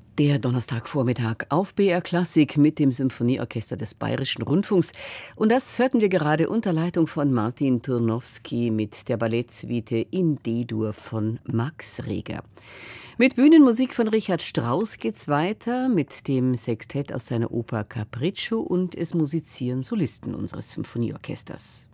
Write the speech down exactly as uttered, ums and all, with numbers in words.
Der Donnerstagvormittag auf B R Klassik mit dem Symphonieorchester des Bayerischen Rundfunks. Und das hörten wir gerade unter Leitung von Martin Turnowski mit der Ballettsuite in D-Dur von Max Reger. Mit Bühnenmusik von Richard Strauss geht's weiter mit dem Sextett aus seiner Oper Capriccio und es musizieren Solisten unseres Symphonieorchesters.